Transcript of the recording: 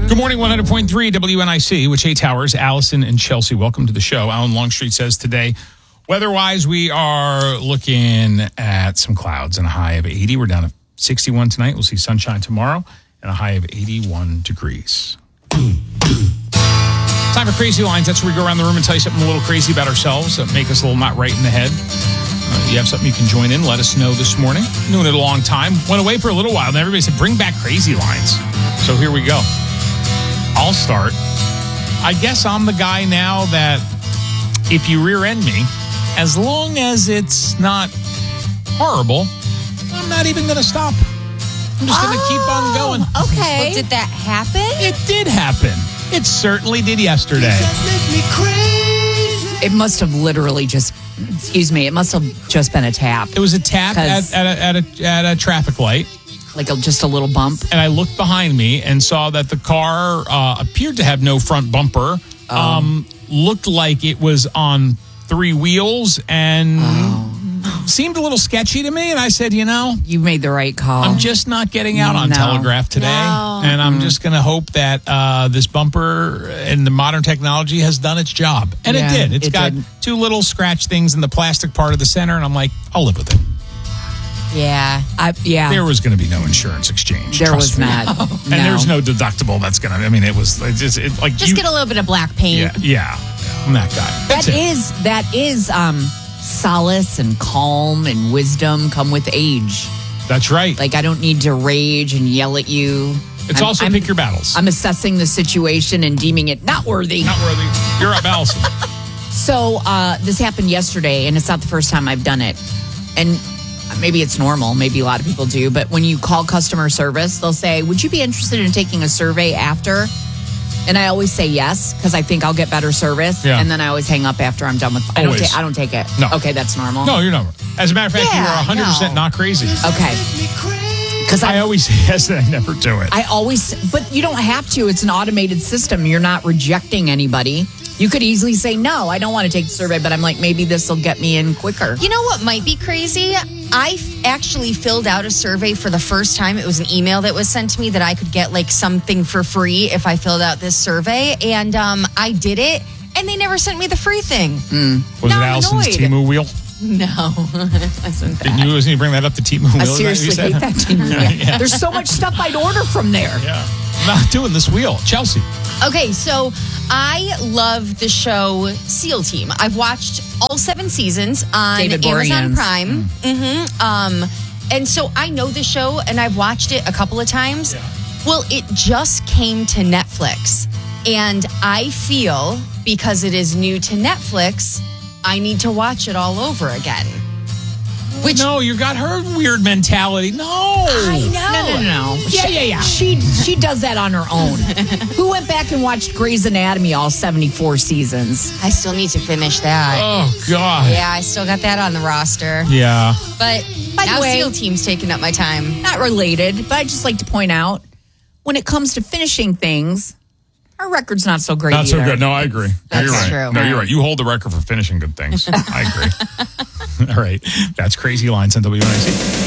Good morning, 100.3 WNIC, which 8 towers, Allison and Chelsea. Welcome to the show. Alan Longstreet says today, weather-wise, we are looking at some clouds and a high of 80. We're down to 61 tonight. We'll see sunshine tomorrow and a high of 81 degrees. Time for Crazy Lines. That's where we go around the room and tell you something a little crazy about ourselves that make us a little not right in the head. You have something you can join in, let us know this morning. Doing it a long time. Went away for a little while, and everybody said, bring back Crazy Lines. So here we go. I'll start. I guess I'm the guy now that if you rear end me, as long as it's not horrible, I'm not even going to stop. I'm just going to keep on going. Okay. Well, did that happen? It did happen. It certainly did yesterday. It must have literally just, it must have just been a tap. It was a tap at a traffic light. Like just a little bump. And I looked behind me and saw that the car appeared to have no front bumper. Looked like it was on 3 wheels and seemed a little sketchy to me. And I said, You made the right call. I'm just not getting out on Telegraph today. No. And I'm just going to hope that this bumper and the modern technology has done its job. And it did. It's got 2 little scratch things in the plastic part of the center. And I'm like, I'll live with it. Yeah. There was going to be no insurance exchange. There was not. And there's no deductible that's going to, Just get a little bit of black paint. Yeah. I'm that guy. That is solace and calm and wisdom come with age. That's right. Like, I don't need to rage and yell at you. It's also pick your battles. I'm assessing the situation and deeming it not worthy. Not worthy. You're up, Allison. So this happened yesterday, and it's not the first time I've done it. And maybe it's normal. Maybe a lot of people do. But when you call customer service, they'll say, would you be interested in taking a survey after? And I always say yes, because I think I'll get better service. Yeah. And then I always hang up after I'm done with it. I don't take it. No. Okay, that's normal. No, you're not. As a matter of fact, you are 100% not crazy. Okay. Because I always say yes and I never do it. But you don't have to. It's an automated system. You're not rejecting anybody. You could easily say, no, I don't want to take the survey, but I'm like, maybe this will get me in quicker. You know what might be crazy? I actually filled out a survey for the first time. It was an email that was sent to me that I could get like something for free if I filled out this survey. And I did it, and they never sent me the free thing. Was it Allison's Temu wheel? No, it wasn't that. Wasn't you bring that up to Temu wheel? I seriously hate that Temu wheel. Yeah. There's so much stuff I'd order from there. Yeah. I'm not doing this wheel. Chelsea. Okay, so I love the show SEAL Team. I've watched all 7 seasons on Amazon Prime. And so I know the show, and I've watched it a couple of times. Yeah. Well, it just came to Netflix. And I feel, because it is new to Netflix, I need to watch it all over again. No, you got her weird mentality. No. I know. No. Yeah. She does that on her own. Who went back and watched Grey's Anatomy all 74 seasons? I still need to finish that. Oh, God. Yeah, I still got that on the roster. Yeah. But now SEAL Team's taking up my time. Not related, but I just like to point out, when it comes to finishing things, our record's not so great Not either. so good. No, I agree. That's you're right. true. No, you're right. You hold the record for finishing good things. I agree. All right. That's Crazy Lines on WNIC.